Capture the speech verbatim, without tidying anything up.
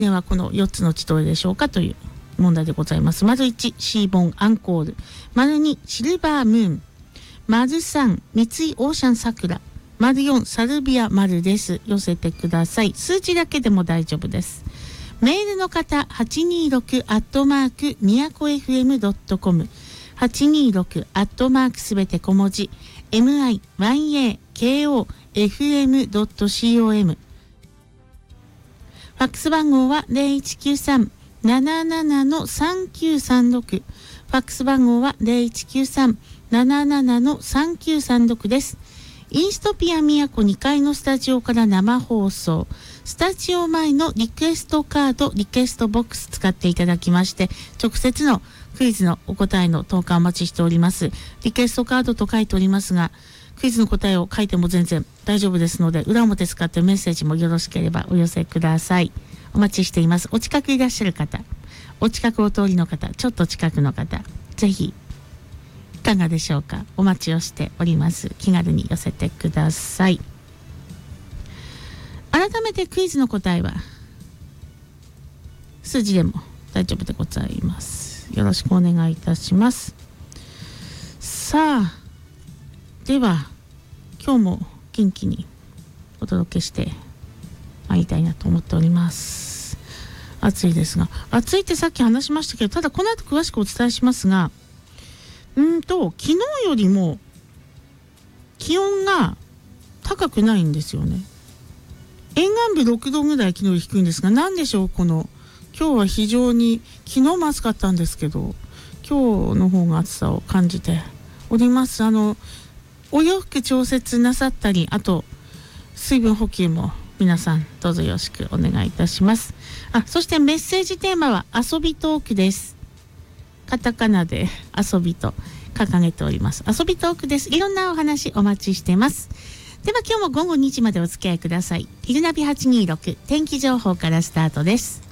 ではこのよっつのうちどれでしょうかという問題でございます。丸いちシーボンアンコール、丸にシルバームーン、丸さん三井オーシャンサクラ、丸よんサルビア丸です。寄せてください。数字だけでも大丈夫です。メールの方はちにーろくアットマークみやこエフエムドットコム、 はちにーろくアットマークすべて小文字 エムアイワンエーケーオーエフエムドットコム、 ファックス番号は ゼロいちきゅうさん なななな さんきゅうさんろく、 ファックス番号は ゼロいちきゅうさん なななな さんきゅうさんろく です。インストピア宮古にかいのスタジオから生放送、スタジオ前のリクエストカード、リクエストボックス使っていただきまして、直接のクイズのお答えの投函お待ちしております。リクエストカードと書いておりますが、クイズの答えを書いても全然大丈夫ですので、裏表使ってメッセージもよろしければお寄せください。お待ちしています。お近くいらっしゃる方、お近くお通りの方、ちょっと近くの方、ぜひいかがでしょうか。お待ちをしております。気軽に寄せてください。改めてクイズの答えは数字でも大丈夫でございます。よろしくお願いいたします。さあ、では今日も元気にお届けしてまいりたいなと思っております。暑いですが、暑いってさっき話しましたけど、ただこの後詳しくお伝えしますが、うんと昨日よりも気温が高くないんですよね。沿岸部ろくどぐらい昨日より低いんですが、何でしょう、この今日は非常に昨日も暑かったんですけど、今日の方が暑さを感じております。あのお洋服調節なさったり、あと水分補給も皆さんどうぞよろしくお願いいたします。あ、そしてメッセージテーマは遊びトークです。カタカナで遊びと掲げております。遊びトークです。いろんなお話お待ちしてます。では今日も午後にじまでお付き合いください。昼ナビはちにーろく天気情報からスタートです。